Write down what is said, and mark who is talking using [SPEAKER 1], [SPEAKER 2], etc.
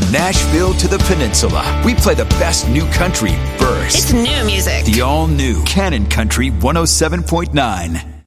[SPEAKER 1] Nashville to the Peninsula, we play the best new country first.
[SPEAKER 2] It's new music.
[SPEAKER 1] The all-new Canon Country 107.9.